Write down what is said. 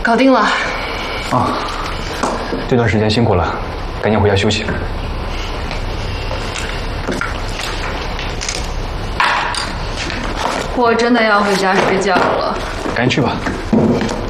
搞定了。 啊，这段时间辛苦了，赶紧回家休息。 我真的要回家睡觉了。 赶紧去吧。